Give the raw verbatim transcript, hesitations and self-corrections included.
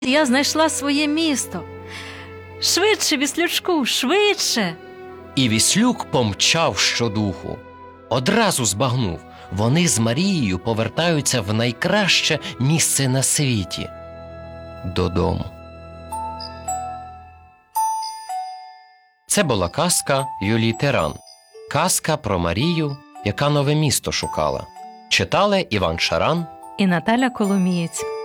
Я знайшла своє місто. Швидше, Віслючку, швидше. І Віслюк помчав щодуху. Одразу збагнув, вони з Марією повертаються в найкраще місце на світі – додому. Це була казка Юлії Теран. Казка про Марію, яка нове місто шукала. Читали Іван Шаран І Наталя Коломієць.